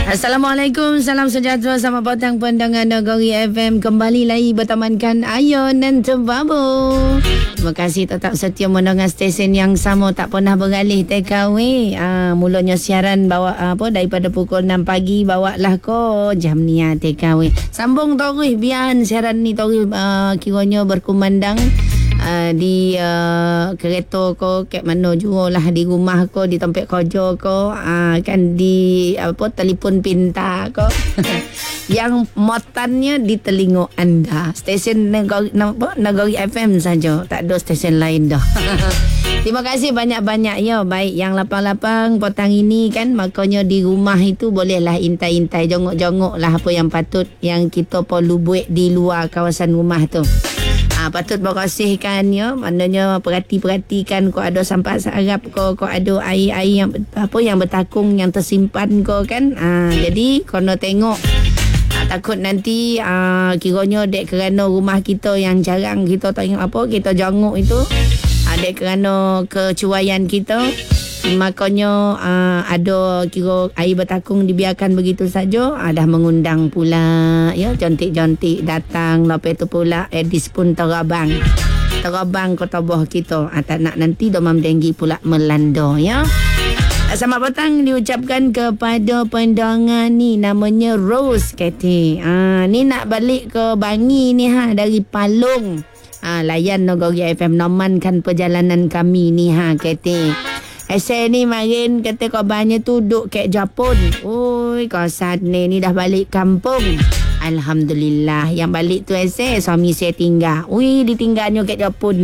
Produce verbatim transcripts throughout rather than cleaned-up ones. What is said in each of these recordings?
Assalamualaikum, salam sejahtera, selamat petang pendengar Nagari F M. Kembali lagi bertemankan Ayon dan Tebabu. Terima kasih tetap setia mendengar stesen yang sama, tak pernah beralih T K W. Ah, mulanya siaran bawa apa daripada pukul enam pagi, bawalah ko jam ni ya, T K W. Sambung terus biar siaran ni terus uh, kiranya berkumandang. Uh, di uh, kereta ko, kat mana juga lah, di rumah ko, di tempat kerja ko, uh, kan di apa telefon pintar ko. Yang motannya di telinga anda. Stesen Nagari, Nagari F M saja, tak ada stesen lain dah. Terima kasih banyak-banyak ya. Baik yang lapang-lapang petang ini kan, makanya di rumah itu bolehlah intai-intai, jongok-jongok lah apa yang patut yang kita perlu buat di luar kawasan rumah tu. Ha, patut berkasihkan ya, maknanya perhati-perhatikan kau ada sampah sarap kau, kau ada air-air yang apa yang bertakung yang tersimpan kau kan. Ha, jadi kena tengok. Ha, takut nanti ha, kiranya dek kerana rumah kita yang jarang kita tengok apa, kita jongok itu, ha, dek kerana kecuaian kita, makanya uh, ada kira air bertakung dibiarkan begitu saja, uh, dah mengundang pula ya jontik-jontik datang, lepas tu pula Edis pun terabang terabang ke tubuh kita, uh, tak nak nanti demam denggi pula melanda ya. Selamat petang diucapkan kepada pendengar ni, namanya Rose kata. Ah, ni nak balik ke Bangi ni ha, dari Palung. Ah, layan Nagari F M, nomankan perjalanan kami ni ha kata. Saya ni marin kata kabarnya tu duduk kat Jepun. Oi, kawasan ni, ni dah balik kampung. Alhamdulillah. Yang balik tu saya, suami saya tinggal. Ui, ditinggalnya kat Jepun.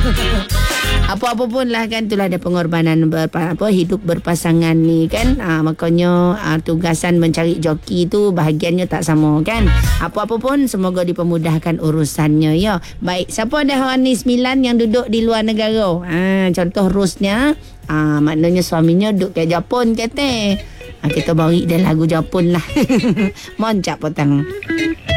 Apa-apa pun lah kan, itulah ada pengorbanan berpa, apa, hidup berpasangan ni kan. Ha, makanya ha, tugasan mencari joki tu bahagiannya tak sama kan. Apa-apa pun semoga dipermudahkan urusannya ya. Baik, siapa ada orang ni sembilan yang duduk di luar negara? Ha, contoh Rosnya, ha, maknanya suaminya duduk kat Jepun kata. Ha, kita bagi dia lagu Jepun lah. Moncak petang.